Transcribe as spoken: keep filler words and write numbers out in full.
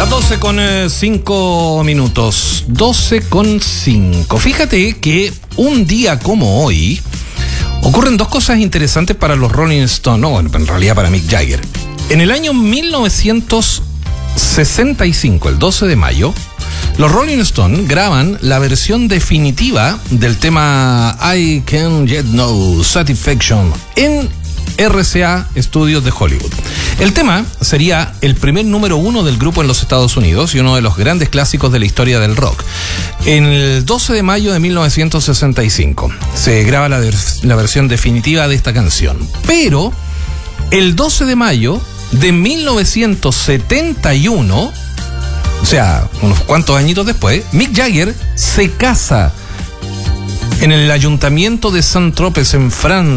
doce con cinco minutos. doce con cinco. Fíjate que un día como hoy ocurren dos cosas interesantes para los Rolling Stones. No, bueno, en realidad para Mick Jagger. En el año mil novecientos sesenta y cinco, el doce de mayo, los Rolling Stones graban la versión definitiva del tema I Can't Get No Satisfaction en R C A Studios de Hollywood. El tema sería el primer número uno del grupo en los Estados Unidos y uno de los grandes clásicos de la historia del rock. En el doce de mayo de mil novecientos sesenta y cinco se graba la, la versión definitiva de esta canción. Pero el doce de mayo de mil novecientos setenta y uno, o sea, unos cuantos añitos después, Mick Jagger se casa en el ayuntamiento de Saint-Tropez, en Francia.